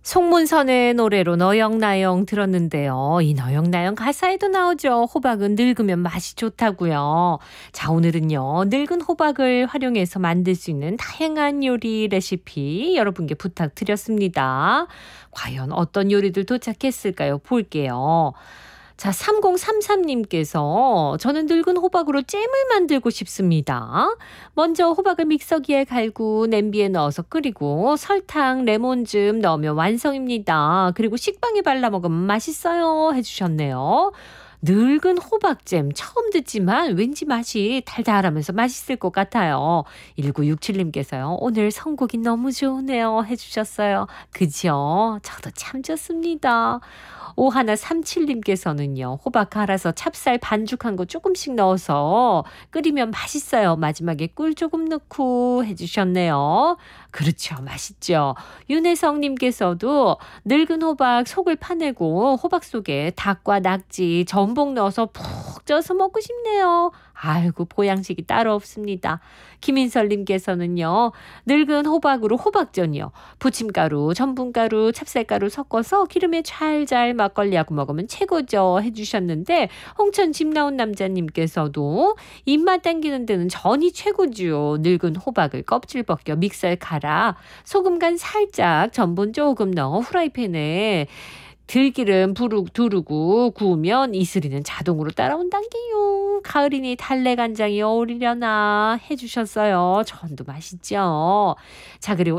송문선의 노래로 너영나영 들었는데요. 이 너영나영 가사에도 나오죠. 호박은 늙으면 맛이 좋다고요. 자, 오늘은요. 늙은 호박을 활용해서 만들 수 있는 다양한 요리 레시피 여러분께 부탁드렸습니다. 과연 어떤 요리들 도착했을까요? 볼게요. 자, 3033님께서 저는 늙은 호박으로 잼을 만들고 싶습니다. 먼저 호박을 믹서기에 갈고 냄비에 넣어서 끓이고 설탕, 레몬즙 넣으면 완성입니다. 그리고 식빵에 발라 먹으면 맛있어요 해주셨네요. 늙은 호박잼 처음 듣지만 왠지 맛이 달달하면서 맛있을 것 같아요. 1967님께서요. 오늘 선곡이 너무 좋으네요 해주셨어요. 그죠? 저도 참 좋습니다. 5137님께서는요. 호박 갈아서 찹쌀 반죽한 거 조금씩 넣어서 끓이면 맛있어요. 마지막에 꿀 조금 넣고 해주셨네요. 그렇죠. 맛있죠. 윤혜성님께서도 늙은 호박 속을 파내고 호박 속에 닭과 낙지, 전복 넣어서 푹 쪄서 먹고 싶네요. 아이고 보양식이 따로 없습니다. 김인설님께서는요. 늙은 호박으로 호박전이요. 부침가루, 전분가루, 찹쌀가루 섞어서 기름에 잘 막걸리하고 먹으면 최고죠 해주셨는데 홍천 집 나온 남자님께서도 입맛 당기는 데는 전이 최고죠. 늙은 호박을 껍질 벗겨 믹서에 갈아 소금 간 살짝 전분 조금 넣어 후라이팬에 들기름 두르고 구우면 이슬이는 자동으로 따라온단게요. 가을이니 달래간장이 어울리려나 해주셨어요. 전도 맛있죠. 자, 그리고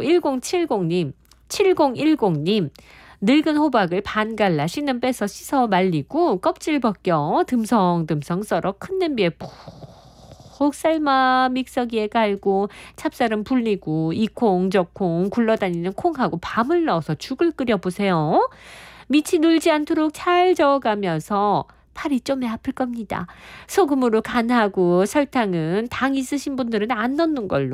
7010님 늙은 호박을 반 갈라 씨는 빼서 씻어 말리고 껍질 벗겨 듬성듬성 썰어 큰 냄비에 푹 삶아 믹서기에 갈고 찹쌀은 불리고 이 콩 저 콩 굴러다니는 콩하고 밤을 넣어서 죽을 끓여보세요. 밑이 눌지 않도록 잘 저어가면서 팔이 좀 아플 겁니다. 소금으로 간하고 설탕은 당 있으신 분들은 안 넣는 걸로